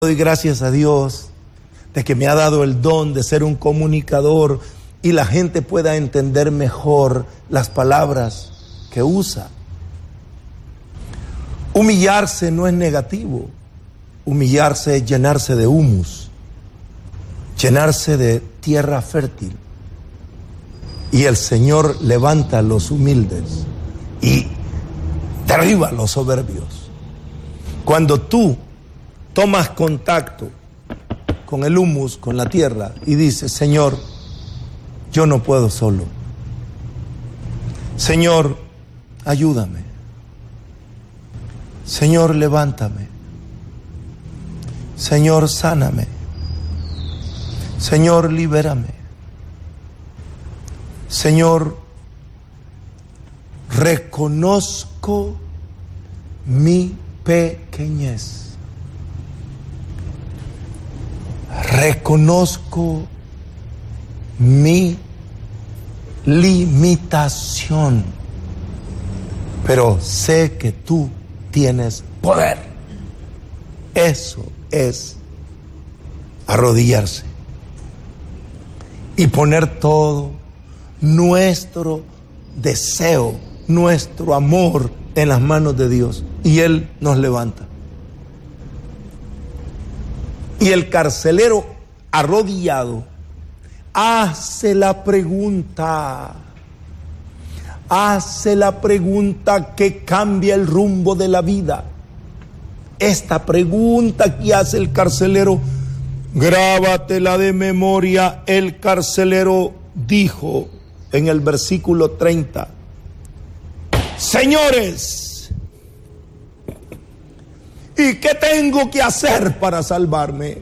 Doy gracias a Dios de que me ha dado el don de ser un comunicador y la gente pueda entender mejor las palabras que usa. Humillarse no es negativo. Humillarse es llenarse de humus, llenarse de tierra fértil. Y el Señor levanta a los humildes y derriba a los soberbios. Cuando tú tomas contacto con el humus, con la tierra, y dices: Señor, yo no puedo solo. Señor, ayúdame. Señor, levántame. Señor, sáname. Señor, libérame. Señor, reconozco mi pequeñez. Reconozco mi limitación, pero sé que tú tienes poder. Eso es arrodillarse y poner todo nuestro deseo, nuestro amor en las manos de Dios, y Él nos levanta. Y el carcelero arrodillado hace la pregunta que cambia el rumbo de la vida. Esta pregunta que hace el carcelero, grábatela de memoria. El carcelero dijo en el versículo 30: Señores, ¿y qué tengo que hacer para salvarme?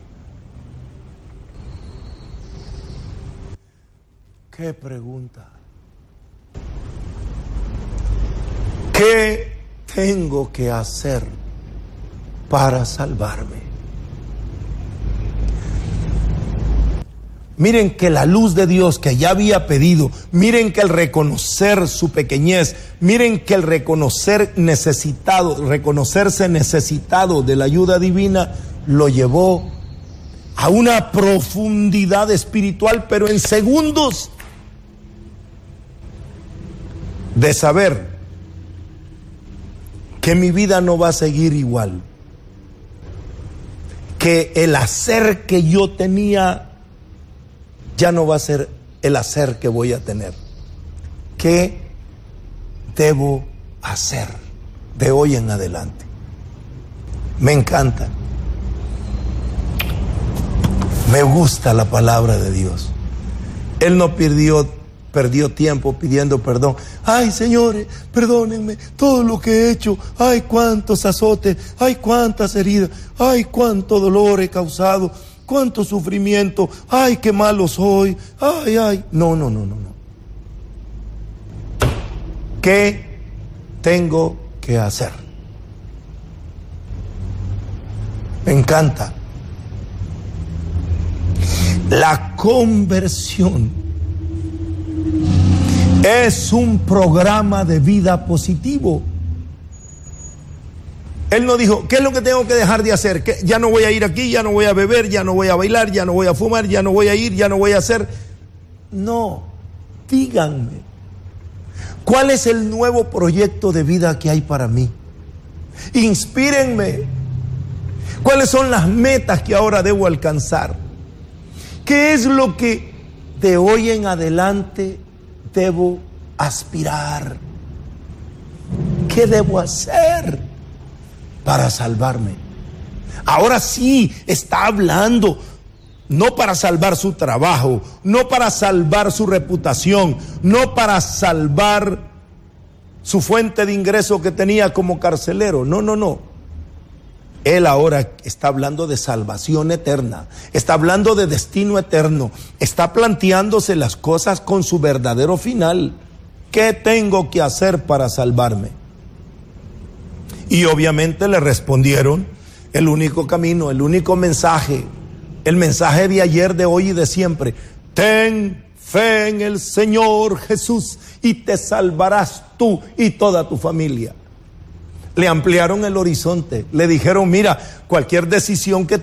¿Qué pregunta? ¿Qué tengo que hacer para salvarme? Miren que la luz de Dios que ya había pedido, miren que el reconocer su pequeñez, miren que el reconocerse necesitado de la ayuda divina, lo llevó a una profundidad espiritual, pero en segundos, de saber que mi vida no va a seguir igual, que el hacer que yo tenía ya no va a ser el hacer que voy a tener. ¿Qué debo hacer de hoy en adelante? Me encanta. Me gusta la palabra de Dios. Él no perdió tiempo pidiendo perdón. Ay, señores, perdónenme todo lo que he hecho. Ay, cuántos azotes. Ay, cuántas heridas. Ay, cuánto dolor he causado. Cuánto sufrimiento. Ay, qué malo soy. Ay, ay. No. ¿Qué tengo que hacer? Me encanta. La conversión es un programa de vida positivo. Él no dijo: ¿qué es lo que tengo que dejar de hacer? ¿Qué? Ya no voy a ir aquí, ya no voy a beber, ya no voy a bailar, ya no voy a fumar, ya no voy a ir, ya no voy a hacer. No, díganme, ¿cuál es el nuevo proyecto de vida que hay para mí? Inspírenme. ¿Cuáles son las metas que ahora debo alcanzar? ¿Qué es lo que de hoy en adelante debo aspirar? ¿Qué debo hacer para salvarme? Ahora sí está hablando, no para salvar su trabajo, no para salvar su reputación, no para salvar su fuente de ingreso que tenía como carcelero. No. Él ahora está hablando de salvación eterna, está hablando de destino eterno, está planteándose las cosas con su verdadero final. ¿Qué tengo que hacer para salvarme? Y obviamente le respondieron: el único camino, el único mensaje, el mensaje de ayer, de hoy y de siempre: ten fe en el Señor Jesús y te salvarás tú y toda tu familia. Le ampliaron el horizonte, le dijeron, mira, cualquier decisión que